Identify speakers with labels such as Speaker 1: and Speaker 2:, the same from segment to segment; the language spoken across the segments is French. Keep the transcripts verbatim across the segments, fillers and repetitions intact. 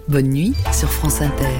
Speaker 1: Bonne nuit sur France Inter.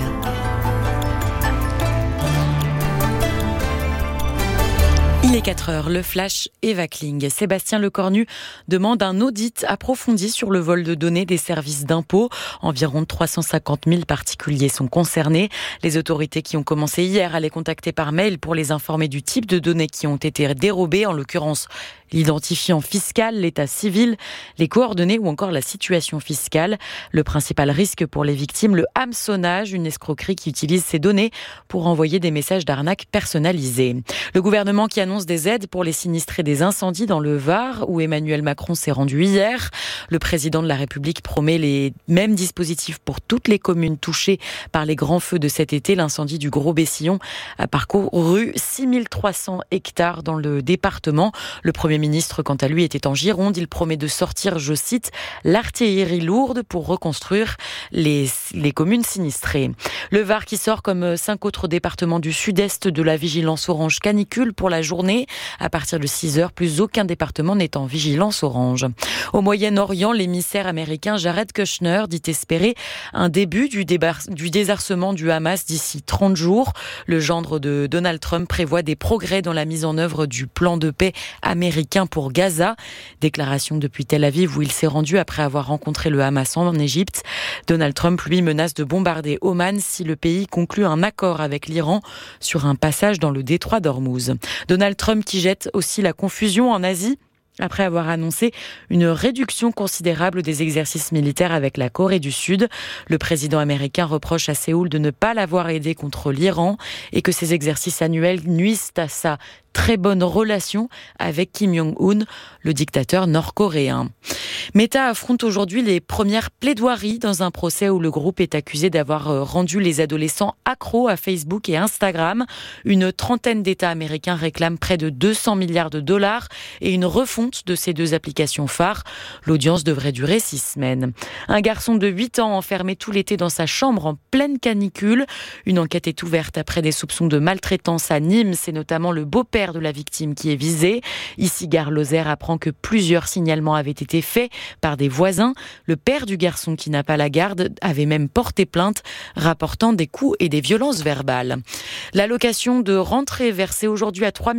Speaker 2: Il est quatre heures, le flash Eva Kling. Sébastien Lecornu demande un audit approfondi sur le vol de données des services d'impôt. Environ trois cent cinquante mille particuliers sont concernés. Les autorités qui ont commencé hier à les contacter par mail pour les informer du type de données qui ont été dérobées, en l'occurrence l'identifiant fiscal, l'état civil, les coordonnées ou encore la situation fiscale. Le principal risque pour les victimes, le hameçonnage, une escroquerie qui utilise ces données pour envoyer des messages d'arnaque personnalisés. Le gouvernement qui annonce des aides pour les sinistrés des incendies dans le Var, où Emmanuel Macron s'est rendu hier. Le président de la République promet les mêmes dispositifs pour toutes les communes touchées par les grands feux de cet été. L'incendie du Gros-Bessillon a parcouru six mille trois cents hectares dans le département. Le Premier ministre, quant à lui, était en Gironde. Il promet de sortir, je cite, l'artillerie lourde pour reconstruire les, les communes sinistrées. Le Var qui sort comme cinq autres départements du sud-est de la vigilance orange canicule pour la journée. À partir de six heures, plus aucun département n'est en vigilance orange. Au Moyen-Orient, l'émissaire américain Jared Kushner dit espérer un début du, débar- du désarcement du Hamas d'ici trente jours. Le gendre de Donald Trump prévoit des progrès dans la mise en œuvre du plan de paix américain pour Gaza. Déclaration depuis Tel Aviv où il s'est rendu après avoir rencontré le Hamas en Égypte. Donald Trump, lui, menace de bombarder Oman si le pays conclut un accord avec l'Iran sur un passage dans le détroit d'Ormuz. Donald Trump qui jette aussi la confusion en Asie après avoir annoncé une réduction considérable des exercices militaires avec la Corée du Sud. Le président américain reproche à Séoul de ne pas l'avoir aidé contre l'Iran et que ces exercices annuels nuisent à sa très bonne relation avec Kim Jong-un, le dictateur nord-coréen. Meta affronte aujourd'hui les premières plaidoiries dans un procès où le groupe est accusé d'avoir rendu les adolescents accros à Facebook et Instagram. Une trentaine d'États américains réclament près de deux cents milliards de dollars et une refonte de ces deux applications phares. L'audience devrait durer six semaines. Un garçon de huit ans enfermé tout l'été dans sa chambre en pleine canicule. Une enquête est ouverte après des soupçons de maltraitance à Nîmes. C'est notamment le beau-père de la victime qui est visé. Ici, Gare Lozère apprend que plusieurs signalements avaient été faits par des voisins. Le père du garçon qui n'a pas la garde avait même porté plainte, rapportant des coups et des violences verbales. L'allocation de rentrée versée aujourd'hui à trois